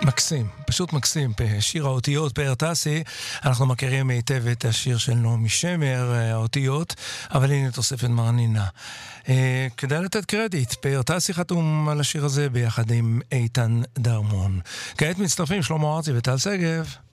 מקסים, פשוט מקסים. שיר האותיות, פאר טסי. אנחנו מכירים היטב את השיר של נעמי שמר, האותיות, אבל הנה תוספת מרנינה. כדאי לתת קרדיט, פאר טסי חתום על השיר הזה ביחד עם איתן דרמון. כעת מצטרפים שלמה ארצי וטל שגב.